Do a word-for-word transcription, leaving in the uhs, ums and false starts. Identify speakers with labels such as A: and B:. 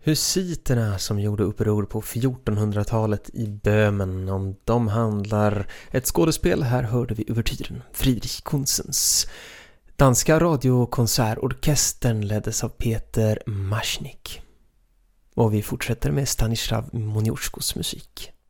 A: Husiterna som gjorde uppror på fjortonhundratalet i Böhmen, om de handlar ett skådespel. Här hörde vi uvertyren Friedrich Kunzens. Danska radiokonsertorkestern leddes av Peter Maschnik. Och vi fortsätter med Stanislav Moniuszkos musik.